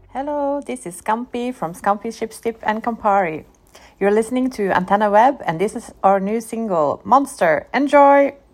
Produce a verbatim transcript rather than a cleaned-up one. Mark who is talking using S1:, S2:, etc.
S1: Hello, this is Scampi from Scampi Shipstip and Campari. You're listening to Antenna Web, and this is our new single, Monster. Enjoy!